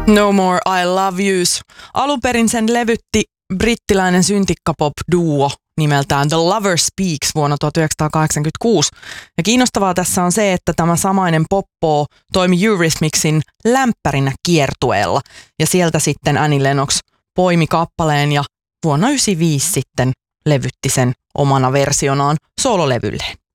No More I Love Yous. Alun perin sen levytti brittiläinen syntikkapop-duo nimeltään The Lover Speaks vuonna 1986. Ja kiinnostavaa tässä on se, että tämä samainen poppo toimi Eurythmicsin lämpärinä kiertueella. Ja sieltä sitten Annie Lennox poimi kappaleen ja vuonna 1995 sitten levytti sen omana versionaan soololevylleen.